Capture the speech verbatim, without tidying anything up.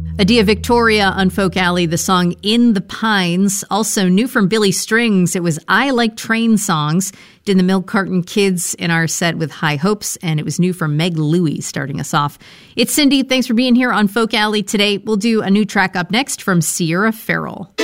Adia Victoria on Folk Alley, the song In the Pines. Also new from Billy Strings, it was I Like Train Songs. Did the Milk Carton Kids in our set with High Hopes, and it was new from Meg Louie starting us off. It's Cindy. Thanks for being here on Folk Alley today. We'll do a new track up next from Sierra Farrell.